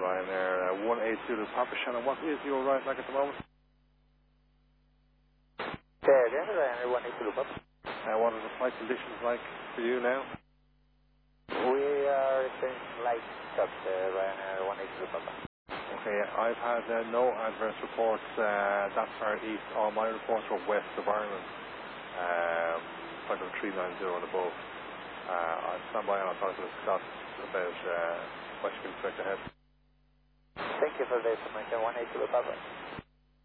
Ryanair 182 to Papa Shannon. What is your right leg at the moment? Ryanair 182 to Papa. What are the flight conditions like for you now? We are experiencing light stop Ryanair 182 to Papa. Okay, I've had no adverse reports that far east. All my reports were west of Ireland, like on 390 and above. I'll stand by and I'll talk to the Scots about what you can expect ahead. Thank you for the information. 182 to Papa.